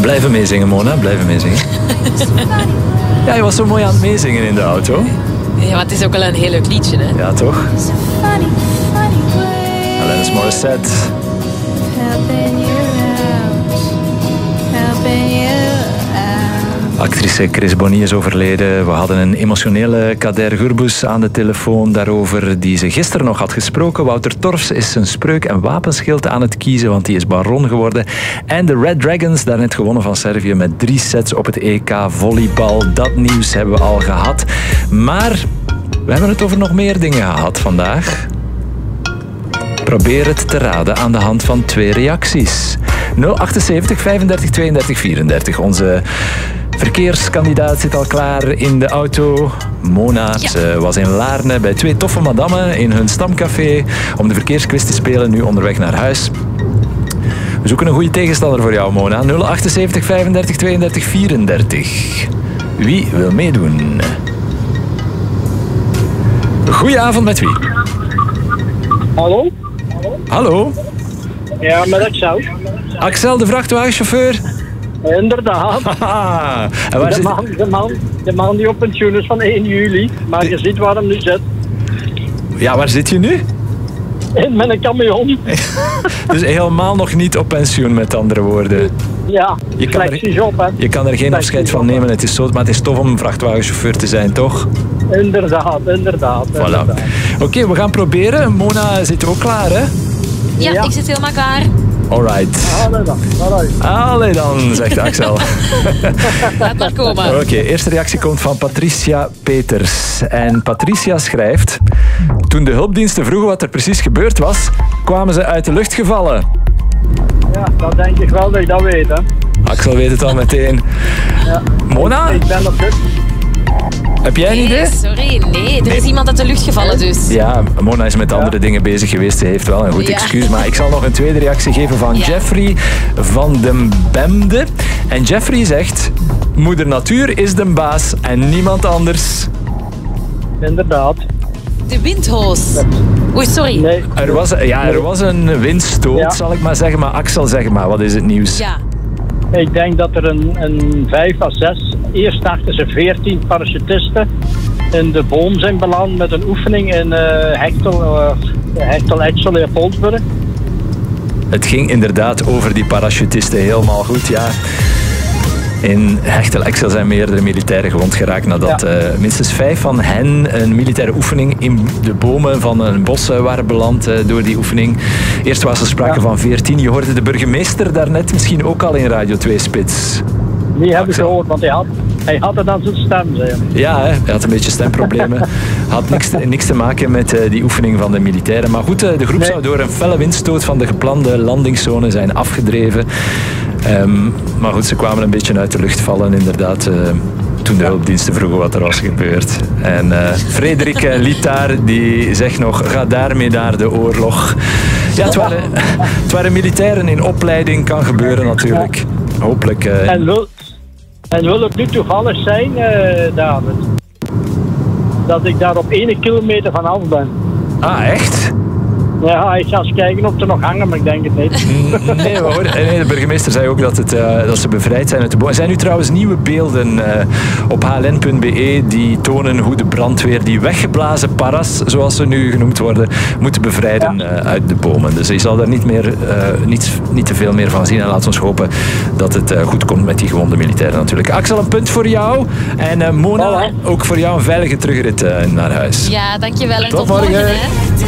Blijven meezingen, Mona. Blijven meezingen. Ja, je was zo mooi aan het meezingen in de auto. Ja, maar het is ook wel een heel leuk liedje, hè? Ja, toch? Alanis Morissette. Actrice Chris Bonny is overleden. We hadden een emotionele Kader Gurbus aan de telefoon daarover, die ze gisteren nog had gesproken. Wouter Torfs is zijn spreuk en wapenschild aan het kiezen, want die is baron geworden. En de Red Dragons, daarnet gewonnen van Servië met 3 sets op het EK volleybal. Dat nieuws hebben we al gehad. Maar we hebben het over nog meer dingen gehad vandaag. Probeer het te raden aan de hand van 2 reacties. 078 35 32 34. Onze verkeerskandidaat zit al klaar in de auto. Mona, ze was in Laarne bij 2 toffe madammen in hun stamcafé om de verkeersquiz te spelen, nu onderweg naar huis. We zoeken een goede tegenstander voor jou, Mona. 078 35 32 34. Wie wil meedoen? Goedenavond, met wie? Hallo? Hallo? Ja, met Axel. Axel, de vrachtwagenchauffeur? Inderdaad. En waar De man die op pensioen is van 1 juli. Maar je ziet waar hem nu zit. Ja, waar zit je nu? Met een camion. Dus helemaal nog niet op pensioen, met andere woorden. Ja, flexiejob, hè. Je kan er geen afscheid van nemen, maar het is tof om een vrachtwagenchauffeur te zijn, toch? Inderdaad. Voilà. Oké, we gaan proberen. Mona zit ook klaar, hè? Ja, ik zit helemaal klaar. Alright. Allee dan, zegt Axel. Laat maar komen. Oké, eerste reactie komt van Patricia Peters. En Patricia schrijft: toen de hulpdiensten vroegen wat er precies gebeurd was, kwamen ze uit de lucht gevallen. Ja, dat denk ik wel dat je dat weet, hè. Axel weet het al meteen. Ja. Mona? Ik ben op dit. Heb jij een idee? Sorry, nee. Er is iemand uit de lucht gevallen dus. Ja, Mona is met andere dingen bezig geweest. Ze heeft wel een goed excuus. Maar ik zal nog een tweede reactie geven van Jeffrey van den Bemde. En Jeffrey zegt: moeder natuur is de baas en niemand Inderdaad. De windhoos. Oei, sorry. Nee. Er was een windstoot, zal ik maar zeggen. Maar Axel, zeg maar, wat is het nieuws? Ja. Ik denk dat er een 5 à 6, eerst dachten ze 14 parachutisten in de boom zijn beland met een oefening in Hechtel Leopoldsburg. Het ging inderdaad over die parachutisten, helemaal goed, ja. In Hechtel-Exel zijn meerdere militairen gewond geraakt nadat minstens 5 van hen een militaire oefening in de bomen van een bos waren beland door die oefening. Eerst was er sprake van 14. Je hoorde de burgemeester daarnet misschien ook al in Radio 2 Spits. Die heb ik gehoord, want hij had het aan zijn stem, zei hij. Ja, hij had een beetje stemproblemen. Had niks te maken met die oefening van de militairen. Maar goed, de groep zou door een felle windstoot van de geplande landingszone zijn afgedreven. Maar goed, ze kwamen een beetje uit de lucht vallen, inderdaad, toen de hulpdiensten vroegen wat er was gebeurd. En Frederik Litaar, die zegt nog: ga daarmee naar de oorlog. Ja, het waren militairen in opleiding, kan gebeuren natuurlijk. Hopelijk. En wil het nu toevallig zijn, David, dat ik daar op 1 kilometer vanaf ben? Ah, echt? Ja, ik ga eens kijken of ze nog hangen, maar ik denk het niet. Nee hoor, de burgemeester zei ook dat ze bevrijd zijn uit de boom. Er zijn nu trouwens nieuwe beelden op hln.be die tonen hoe de brandweer die weggeblazen paras, zoals ze nu genoemd worden, moeten bevrijden uit de bomen. Dus je zal daar niet te veel meer van zien. En laten we ons hopen dat het goed komt met die gewonde militairen natuurlijk. Axel, een punt voor jou. En Mona, ook voor jou een veilige terugrit naar huis. Ja, dankjewel en Tot tot morgen. morgen.